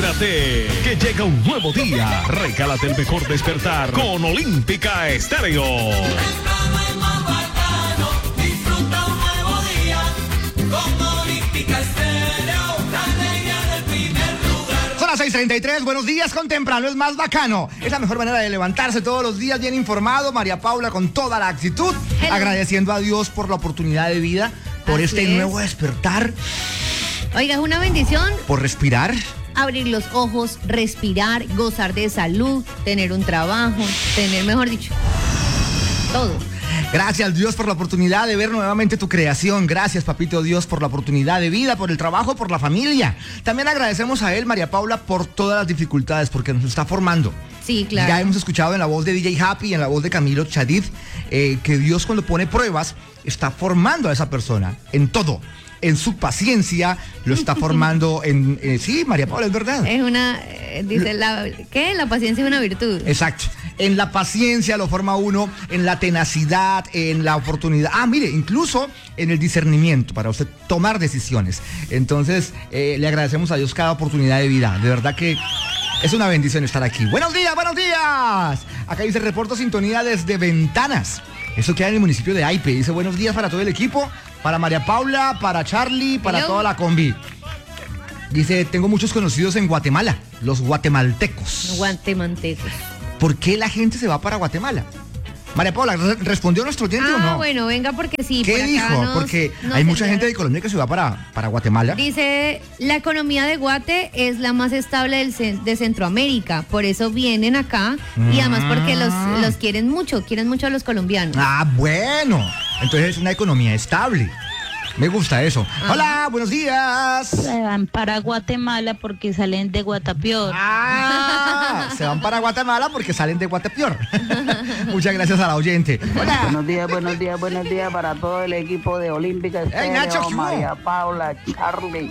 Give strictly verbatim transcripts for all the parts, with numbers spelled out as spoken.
Alégrate, que llega un nuevo día. Regálate el mejor despertar con Olímpica Estéreo. Disfruta un nuevo día con Olímpica Estéreo, la alegría del primer lugar. Son las seis treinta y tres, buenos días con temprano, es más bacano. Es la mejor manera de levantarse todos los días bien informado. María Paula con toda la actitud, Hello. agradeciendo a Dios por la oportunidad de vida, por Así este es. nuevo despertar, Oiga, es una bendición por respirar. abrir los ojos, respirar, gozar de salud, tener un trabajo, tener, mejor dicho, todo. Gracias Dios por la oportunidad de ver nuevamente tu creación. Gracias Papito Dios por la oportunidad de vida, por el trabajo, por la familia. También agradecemos a él, María Paula, por todas las dificultades, porque nos está formando. Sí, claro. Ya hemos escuchado en la voz de D J Happy y en la voz de Camilo Chadid eh, que Dios cuando pone pruebas está formando a esa persona en todo. En su paciencia lo está formando en... Eh, sí, María Paula, es verdad. Es una, eh, dice, la, ¿qué? La paciencia es una virtud. Exacto. En la paciencia lo forma uno, en la tenacidad, en la oportunidad. Ah, mire, incluso en el discernimiento para usted tomar decisiones. Entonces, eh, le agradecemos a Dios cada oportunidad de vida. De verdad que es una bendición estar aquí. Buenos días, buenos días. Acá dice reporto sintonía desde Ventanas. Eso queda en el municipio de Aipe. Dice buenos días para todo el equipo, para María Paula, para Charlie, para Hello. toda la combi. Dice, tengo muchos conocidos en Guatemala, los guatemaltecos. Guatemaltecos. ¿Por qué la gente se va para Guatemala? María Paula, ¿re- ¿respondió nuestro oyente Ah, o no? bueno, venga, porque sí. ¿Qué por acá dijo? nos- Porque nos hay mucha enviaron- gente de Colombia que se va para, para Guatemala. Dice, la economía de Guate es la más estable del cen- de Centroamérica, por eso vienen acá y además porque los, Ah. los quieren mucho, quieren mucho a los colombianos. Ah, bueno. Entonces es una economía estable. Me gusta eso. Hola, buenos días. Se van para Guatemala porque salen de Guatapior. Ah, se van para Guatemala porque salen de Guatepeor. Muchas gracias a la oyente. Hola. Buenos días, buenos días, buenos días para todo el equipo de Olímpica Estéreo, Nacho, ¿qué hubo? María Paula, Charlie,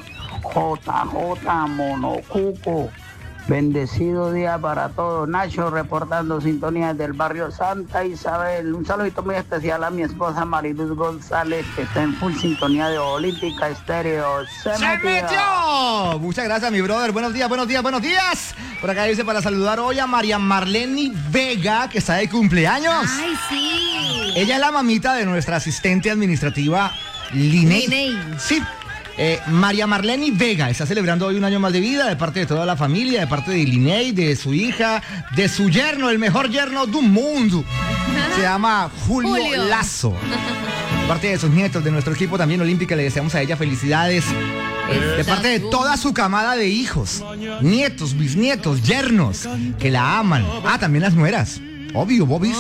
J J, Monocuco. Bendecido día para todos. Nacho reportando sintonías del barrio Santa Isabel. Un saludito muy especial a mi esposa Mariluz González, que está en full sintonía de Olímpica Estéreo. ¡Se, ¡Se metió! Muchas gracias, mi brother. Buenos días, buenos días, buenos días. Por acá dice para saludar hoy a María Marlene Vega, que está de cumpleaños. ¡Ay, sí! Ella es la mamita de nuestra asistente administrativa, Linei. Linei. Sí. Eh, María Marlene Vega está celebrando hoy un año más de vida de parte de toda la familia, de parte de Linei, de su hija, de su yerno, el mejor yerno del mundo. Se llama Julio, Julio. Lazo. De parte de sus nietos, de nuestro equipo también olímpica, le deseamos a ella felicidades. De parte de toda su camada de hijos, nietos, bisnietos, yernos, que la aman. Ah, también las nueras. Obvio, bobis.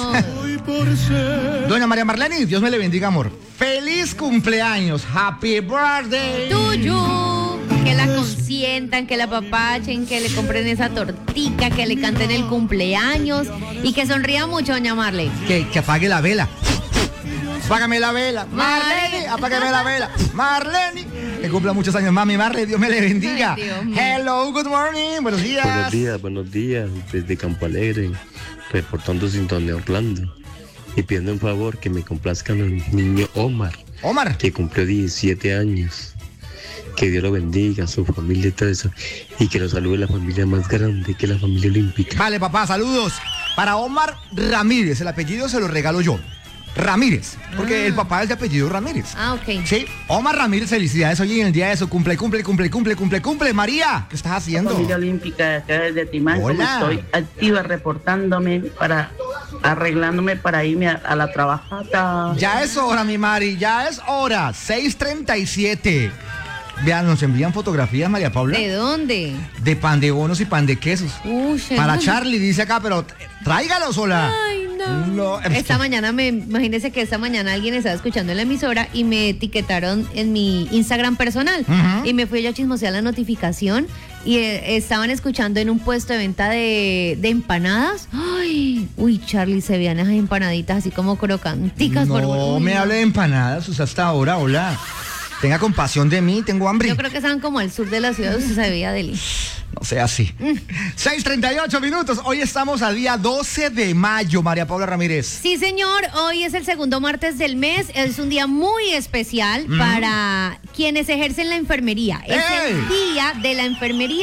Doña María Marlene, Dios me le bendiga, amor. ¡Feliz cumpleaños! ¡Happy birthday! Tuyo, que la consientan, que la apapachen, que le compren esa tortica, que le canten el cumpleaños y que sonría mucho, doña Marley. Que, que apague la vela. Apágame la vela. Marlene, apágame la vela. Marlene. Que cumpla muchos años, mami. Marlene, Dios me le bendiga. Ay, Dios mío. Hello, good morning. Buenos días. Buenos días, buenos días, desde Campo Alegre, reportando sintonía Orlando y pidiendo un favor que me complazcan al niño Omar, Omar. que cumplió diecisiete años. Que Dios lo bendiga, a su familia y todo eso, y que lo salude la familia más grande que la familia olímpica. Vale, papá, saludos. Para Omar Ramírez, el apellido se lo regalo yo. Ramírez, porque Ah. el papá es de apellido Ramírez. Ah, ok. Sí, Omar Ramírez, felicidades hoy en el día de su cumple, cumple, cumple, cumple, cumple, cumple. María, ¿qué estás haciendo? Familia Olímpica, acá desde Timán, como Hola. estoy activa reportándome para arreglándome para irme a, a la trabajata. Ya es hora, mi Mari, ya es hora. seis treinta y siete. Vean, nos envían fotografías, María Paula, ¿De dónde? de pan de bonos y pan de quesos. Uy, Para Charlie, dice acá, pero tráigalo sola. Ay, no. No, Esta mañana, me imagínese que esta mañana alguien estaba escuchando en la emisora y me etiquetaron en mi Instagram personal. Ujú. Y me fui yo a chismosear la notificación y eh, estaban escuchando en un puesto de venta de, de empanadas. Ay, uy, Charlie, se veían esas empanaditas así como crocanticas. por- No uy, me no. hable de empanadas, usted hasta ahora, hola. Tenga compasión de mí, tengo hambre. Yo creo que estaban como al sur de la ciudad, usted se veía deli. No sea así. seis treinta y ocho minutos. Hoy estamos a día doce de mayo, María Paula Ramírez. Sí, señor, hoy es el segundo martes del mes, es un día muy especial para quienes ejercen la enfermería. Es ¡Ey! el día de la enfermería.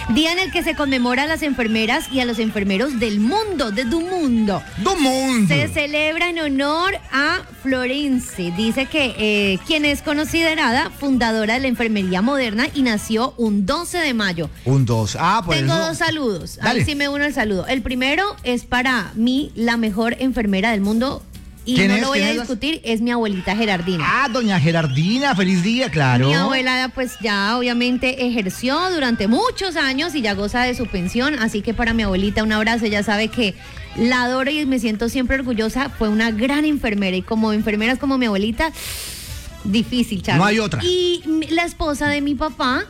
Día en el que se conmemora a las enfermeras y a los enfermeros del mundo, de tu mundo. ¡Do mundo! Se celebra en honor a Florence. Dice que eh, quien es considerada fundadora de la enfermería moderna y nació un doce de mayo. Un dos. Ah, pues. Tengo eso- dos saludos. A Dale. ver si me uno el saludo. El primero es para mí, la mejor enfermera del mundo. Y ¿Quién no es? lo voy a ¿Quién es? discutir, es mi abuelita Gerardina. Ah, doña Gerardina, feliz día, claro. Mi abuela pues ya obviamente ejerció durante muchos años y ya goza de su pensión, así que para mi abuelita un abrazo, ella sabe que la adoro y me siento siempre orgullosa, fue una gran enfermera y como enfermeras como mi abuelita, difícil, Charlie. No hay otra. Y mi- la esposa de mi papá,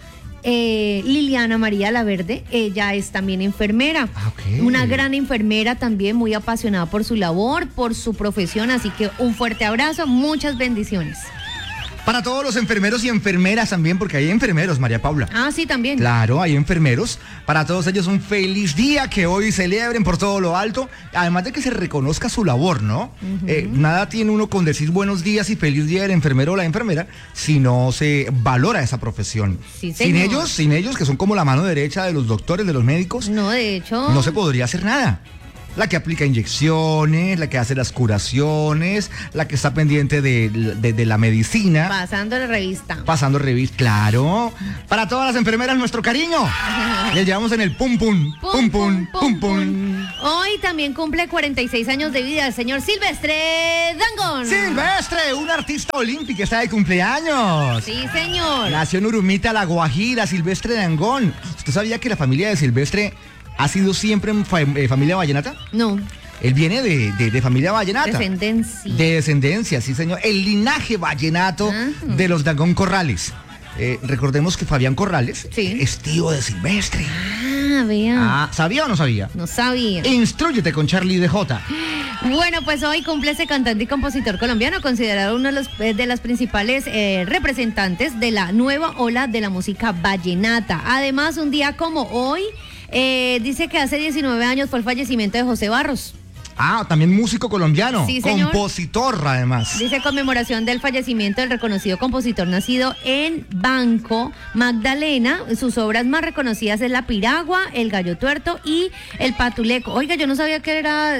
eh, Liliana María Laverde, ella es también enfermera. Ah, ok. Una gran enfermera también, muy apasionada por su labor, por su profesión, así que un fuerte abrazo, muchas bendiciones. Para todos los enfermeros y enfermeras también, porque hay enfermeros, María Paula. Ah, sí, también. Claro, hay enfermeros. Para todos ellos un feliz día, que hoy celebren por todo lo alto. Además de que se reconozca su labor, ¿no? Eh, nada tiene uno con decir buenos días y feliz día del enfermero o la enfermera si no se valora esa profesión. Sí, sin señor. ellos, sin ellos, que son como la mano derecha de los doctores, de los médicos, No, de hecho. no se podría hacer nada. La que aplica inyecciones, la que hace las curaciones, la que está pendiente de, de- de la medicina. Pasando la revista. Pasando revista, claro. Para todas las enfermeras, nuestro cariño. Les llevamos en el pum pum, pum pum, pum pum. Hoy también cumple cuarenta y seis años de vida el señor Silvestre Dangond. Silvestre, un artista olímpico, está de cumpleaños. Sí, señor. Nació en Urumita, La Guajira, Silvestre Dangond. ¿Usted sabía que la familia de Silvestre ha sido siempre fa- eh, familia vallenata? No, Él viene de, de- de familia vallenata. descendencia. De descendencia, sí, señor. El linaje vallenato Ah. de los Dangond Corrales. Eh, recordemos que Fabián Corrales Sí. es tío de Silvestre. Ah, vea. Ah, ¿sabía o no sabía? No sabía. Instrúyete con Charlie D J. Bueno, pues hoy cumple ese cantante y compositor colombiano, considerado uno de, los, eh, de las principales eh, representantes de la nueva ola de la música vallenata. Además, un día como hoy, eh, dice que hace diecinueve años fue el fallecimiento de José Barros. Ah, también músico colombiano. Sí, señor. Compositor, además. Dice conmemoración del fallecimiento del reconocido compositor nacido en Banco, Magdalena. Sus obras más reconocidas es La Piragua, El Gallo Tuerto y El Patuleco. Oiga, yo no sabía que era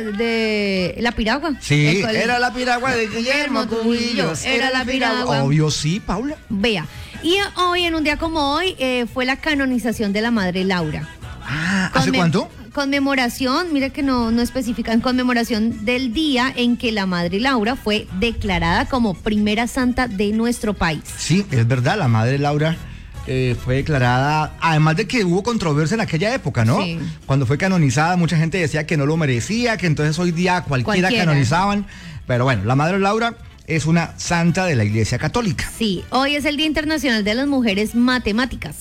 de La Piragua. Sí, El col- era la piragua de Guillermo Cubillo. Era la piragua. Obvio, sí, Paula. Vea. Y hoy, en un día como hoy, eh, fue la canonización de la Madre Laura. Ah, ¿hace Conmem- cuánto? Conmemoración, mire que no, no especifica, en conmemoración del día en que la Madre Laura fue declarada como primera santa de nuestro país. Sí, es verdad, la madre Laura eh, fue declarada, además de que hubo controversia en aquella época, ¿no? Sí. Cuando fue canonizada, mucha gente decía que no lo merecía, que entonces hoy día cualquiera, Cualquiera. canonizaban. Pero bueno, la madre Laura es una santa de la Iglesia Católica. Sí, hoy es el Día Internacional de las Mujeres Matemáticas.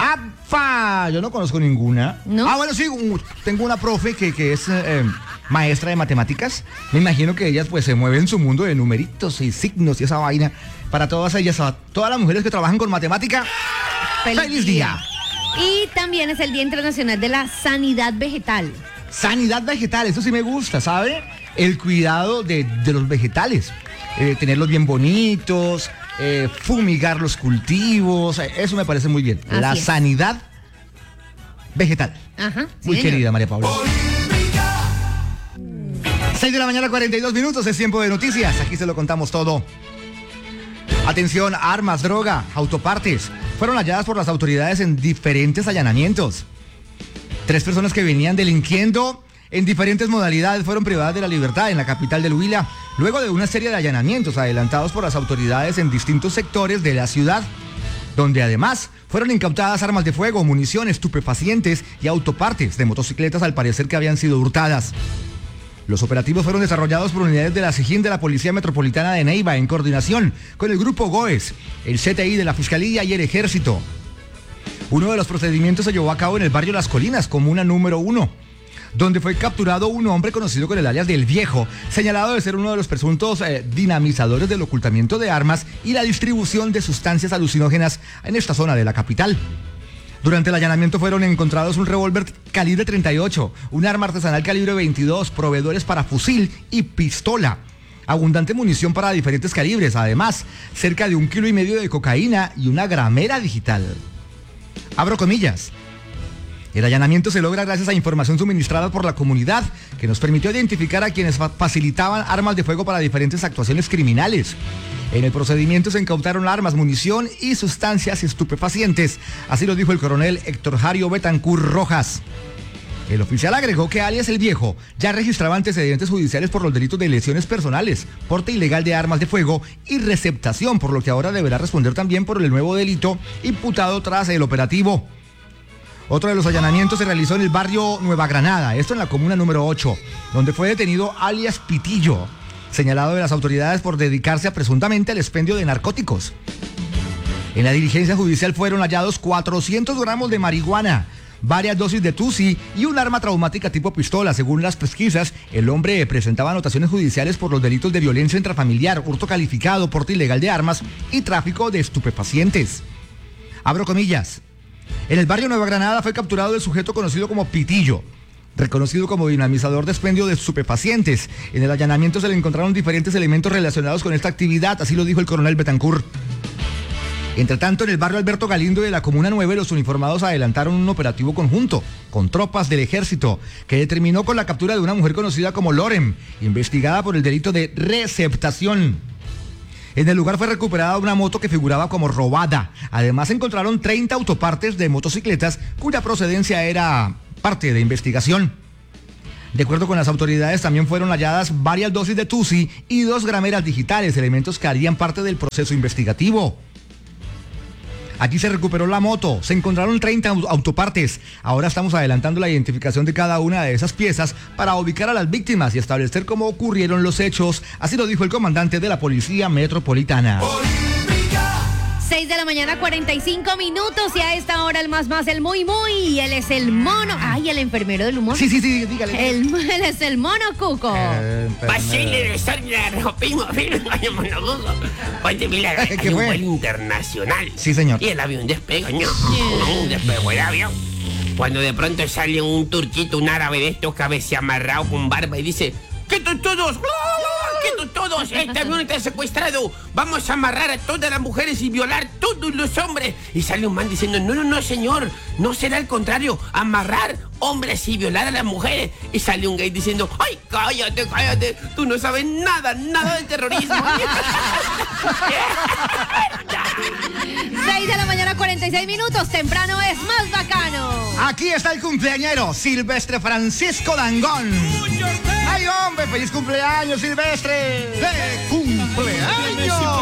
¡Afa! Yo no conozco ninguna. ¿No? Ah, bueno, sí, un- tengo una profe que, que es eh, eh, maestra de matemáticas. Me imagino que ellas pues se mueven en su mundo de numeritos y signos y esa vaina. Para todas ellas, a todas las mujeres que trabajan con matemática, ¡feliz, día! Y también es el Día Internacional de la Sanidad Vegetal. Sanidad vegetal, eso sí me gusta, ¿sabe? El cuidado de, de los vegetales. Eh, tenerlos bien bonitos, eh, fumigar los cultivos, eh, eso me parece muy bien. Así la es. sanidad vegetal. Ajá. sí, Muy señor. querida María Paula. seis de la mañana, cuarenta y dos minutos, es tiempo de noticias. Aquí se lo contamos todo. Atención, armas, droga, autopartes fueron halladas por las autoridades en diferentes allanamientos. Tres personas que venían delinquiendo en diferentes modalidades fueron privadas de la libertad en la capital del Huila, luego de una serie de allanamientos adelantados por las autoridades en distintos sectores de la ciudad, donde además fueron incautadas armas de fuego, munición, estupefacientes y autopartes de motocicletas al parecer que habían sido hurtadas. Los operativos fueron desarrollados por unidades de la SIJIN de la Policía Metropolitana de Neiva en coordinación con el Grupo GOES, el C T I de la Fiscalía y el Ejército. Uno de los procedimientos se llevó a cabo en el barrio Las Colinas, comuna número uno, donde fue capturado un hombre conocido con el alias del Viejo, señalado de ser uno de los presuntos eh, dinamizadores del ocultamiento de armas y la distribución de sustancias alucinógenas en esta zona de la capital. Durante el allanamiento fueron encontrados un revólver calibre treinta y ocho, un arma artesanal calibre veintidós, proveedores para fusil y pistola, abundante munición para diferentes calibres, además, cerca de un kilo y medio de cocaína y una gramera digital. Abro comillas. El allanamiento se logra gracias a información suministrada por la comunidad, que nos permitió identificar a quienes fa- facilitaban armas de fuego para diferentes actuaciones criminales. En el procedimiento se incautaron armas, munición y sustancias estupefacientes. Así lo dijo el coronel Héctor Jario Betancur Rojas. El oficial agregó que alias El Viejo ya registraba antecedentes judiciales por los delitos de lesiones personales, porte ilegal de armas de fuego y receptación, por lo que ahora deberá responder también por el nuevo delito imputado tras el operativo. Otro de los allanamientos se realizó en el barrio Nueva Granada, esto en la comuna número ocho, donde fue detenido alias Pitillo, señalado de las autoridades por dedicarse a presuntamente al expendio de narcóticos. En la diligencia judicial fueron hallados cuatrocientos gramos de marihuana, varias dosis de tusi y un arma traumática tipo pistola. Según las pesquisas, el hombre presentaba anotaciones judiciales por los delitos de violencia intrafamiliar, hurto calificado, porte ilegal de armas y tráfico de estupefacientes. Abro comillas. En el barrio Nueva Granada fue capturado el sujeto conocido como Pitillo, reconocido como dinamizador de expendio de estupefacientes. En el allanamiento se le encontraron diferentes elementos relacionados con esta actividad, así lo dijo el coronel Betancur. Entre tanto, en el barrio Alberto Galindo de la Comuna nueve, los uniformados adelantaron un operativo conjunto con tropas del ejército que determinó con la captura de una mujer conocida como Lorem, investigada por el delito de receptación. En el lugar fue recuperada una moto que figuraba como robada. Además, encontraron treinta autopartes de motocicletas cuya procedencia era parte de investigación. De acuerdo con las autoridades, también fueron halladas varias dosis de tusi y dos grameras digitales, elementos que harían parte del proceso investigativo. Allí se recuperó la moto, se encontraron treinta autopartes. Ahora estamos adelantando la identificación de cada una de esas piezas para ubicar a las víctimas y establecer cómo ocurrieron los hechos. Así lo dijo el comandante de la Policía Metropolitana. seis de la mañana, cuarenta y cinco minutos, y a esta hora el más más, el muy muy, él es el mono. Ay, el enfermero del humor. Sí, sí, sí, dígale. El, él es el mono Cuco. Pasele de estar la rompimos, oye, monogogo. Oye, mira, hay ¿Qué un fue? vuelo internacional. Sí, señor. Y el avión despega, no, no, despegó el avión. Cuando de pronto sale un turquito, un árabe de estos, cabeza amarrado con barba y dice: ¡quietos todos! ¡Quietos todos! Este avión está secuestrado. Vamos a amarrar a todas las mujeres y violar a todos los hombres. Y sale un man diciendo: no, no, no, señor. No será el contrario. Amarrar hombres y violar a las mujeres. Y sale un gay diciendo: ¡ay, cállate, cállate! Tú no sabes nada, nada de terrorismo. seis de la mañana, cuarenta y seis minutos. Temprano es más bacano. Aquí está el cumpleañero, Silvestre Francisco Dangón. ¡Ay, hombre! ¡Feliz cumpleaños, Silvestre! ¡De cumpleaños!